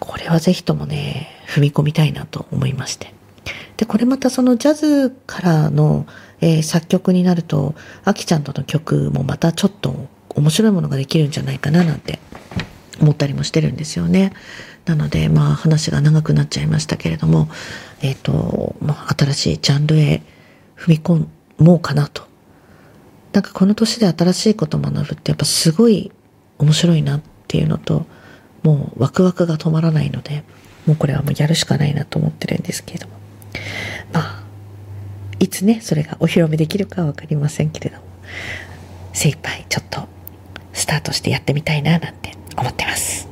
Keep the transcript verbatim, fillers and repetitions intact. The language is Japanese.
これはぜひともね、踏み込みたいなと思いまして。で、これまたそのジャズからの、えー、作曲になると、あきちゃんとの曲もまたちょっと面白いものができるんじゃないかななんて思ったりもしてるんですよね。なので、まあ話が長くなっちゃいましたけれども、えっと、まあ新しいジャンルへ踏み込もうかなと。なんかこの年で新しいことを学ぶってやっぱすごい面白いなっていうのと、もうワクワクが止まらないので、もうこれはもうやるしかないなと思ってるんですけれども。まあ、いつね、それがお披露目できるかはわかりませんけれども、精一杯ちょっとスタートしてやってみたいななんて思ってます。